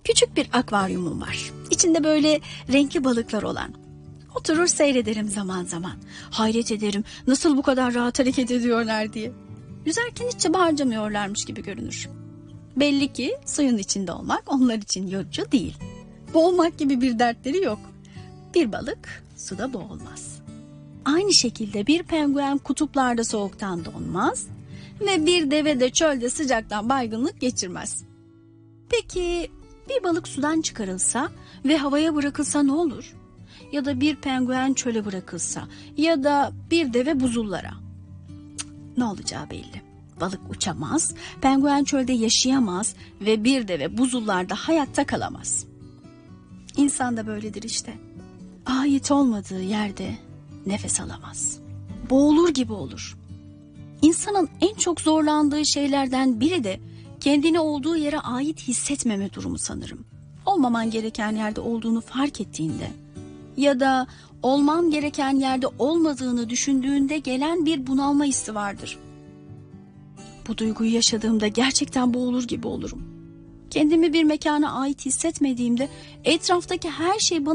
Küçük bir akvaryumum var. İçinde böyle renkli balıklar olan. Oturur seyrederim zaman zaman. Hayret ederim nasıl bu kadar rahat hareket ediyorlar diye. Yüzerken hiç çaba harcamıyorlarmış gibi görünür. Belli ki suyun içinde olmak onlar için yorucu değil. Boğulmak gibi bir dertleri yok. Bir balık suda boğulmaz. Aynı şekilde bir penguen kutuplarda soğuktan donmaz ve bir deve de çölde sıcaktan baygınlık geçirmez. Peki bir balık sudan çıkarılsa ve havaya bırakılsa ne olur? Ya da bir penguen çöle bırakılsa ya da bir deve buzullara. Ne olacağı belli. Balık uçamaz, penguen çölde yaşayamaz ve bir deve buzullarda hayatta kalamaz. İnsan da böyledir işte. Ait olmadığı yerde nefes alamaz. Boğulur gibi olur. İnsanın en çok zorlandığı şeylerden biri de kendini olduğu yere ait hissetmeme durumu sanırım. Olmaman gereken yerde olduğunu fark ettiğinde ya da olman gereken yerde olmadığını düşündüğünde gelen bir bunalma hissi vardır. Bu duyguyu yaşadığımda gerçekten boğulur gibi olurum. Kendimi bir mekana ait hissetmediğimde etraftaki her şey bana